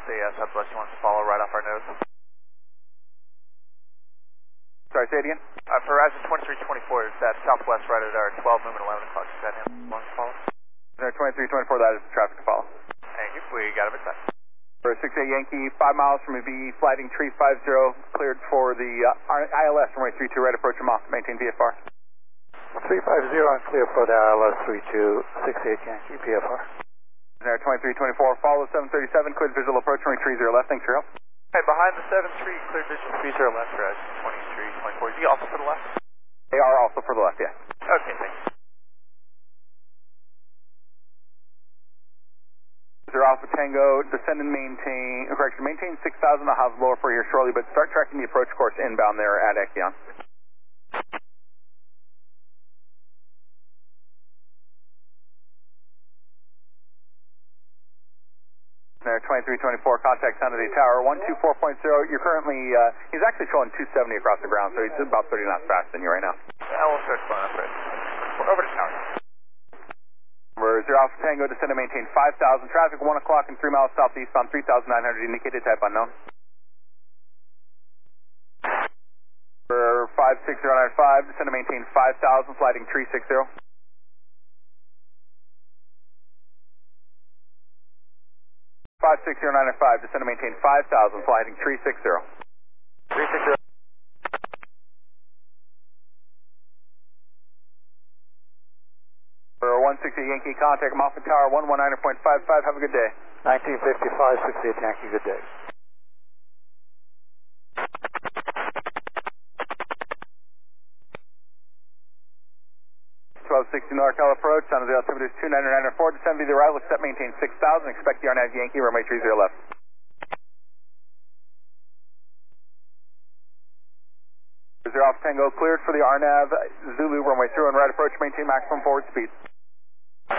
the southwest you want us to follow right off our nose. Sorry, say it again? For Horizon 2324, it's that southwest right at our 12 movement 11 o'clock. Is that him? Long to follow? There, 2324, that is the traffic to follow. Thank you. We got him inside. For 68 Yankee, 5 miles from VE, flighting tree 50, cleared for the ILS runway 32, right approach from off, maintain VFR. 350 on clear for the ILS 32, 68 Yankee, PFR. There, 2324, follow 737, cleared visual approach runway 30 left, thanks for your help. Hey, behind the 7-3, cleared visual 30 left, Horizon 2324. Is he also for the left? They are also for the left, yeah. Okay, thanks. Alpha Tango, descend and maintain 6,000, I'll have lower for here shortly, but start tracking the approach course inbound there at Echion. There, 2324, contact San Jose Tower, 124.0, you're currently, he's actually showing 270 across the ground, so he's about 30 knots faster than you right now. We'll start slowing up, right? Over to tower. Number 0 Alpha Tango, descend and maintain 5,000, traffic 1 o'clock and 3 miles southeast on 3,900, indicated type unknown. For 56095, descend and maintain 5,000, sliding 360. 56095, descend and maintain 5,000, sliding 360. 360. For 160 Yankee, contact Moffett Tower, 119.55, have a good day. 1955, 68 Yankee, good day. 1260 NorCal approach, San Jose altimeter is 299.4, descend via the right, accept maintain 6,000, expect the RNAV Yankee, runway 30 left. Alpha Tango cleared for the RNAV Zulu, runway 30 and right approach, maintain maximum forward speed.